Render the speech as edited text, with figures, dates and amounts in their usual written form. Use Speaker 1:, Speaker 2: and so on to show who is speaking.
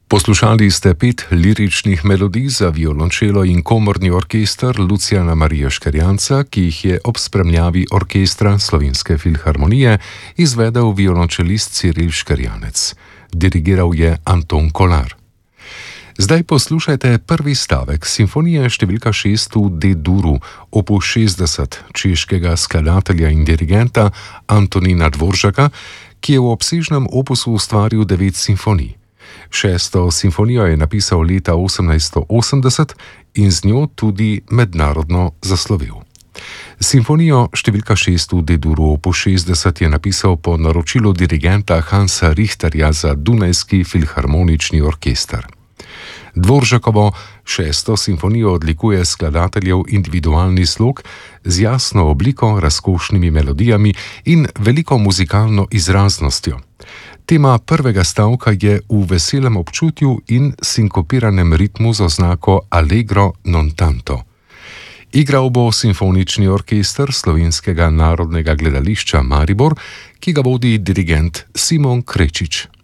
Speaker 1: Poslušali ste 5 liričnih melodij za violončelo in komorni orkester Lucijana Marija Škerjanca, ki jih je ob spremljavi orkestra Slovenske filharmonije izvedel violončelist Ciril Škerjanec. Dirigiral je Anton Kolar. Zdaj poslušajte prvi stavek simfonije številka 6 v D-duru, opus 60 češkega skladatelja in dirigenta Antonina Dvoržaka, ki je v obsežnem opusu ustvaril 9 simfonij. 6. simfonijo je napisal leta 1880 in z njo tudi mednarodno zaslovel. Simfonijo številka 6 v D-duru opus 60 je napisal po naročilu dirigenta Hansa Richterja za Dunajski filharmonični orkester. Dvoržakovo 6. simfonijo odlikuje skladateljev individualni slog z jasno obliko, razkošnimi melodijami in veliko muzikalno izraznostjo. Tema prvega stavka je v veselem občutju in sinkopiranem ritmu z oznako allegro non tanto. Igral bo simfonični orkester Slovenskega narodnega gledališča Maribor, ki ga vodi dirigent Simon Krečič.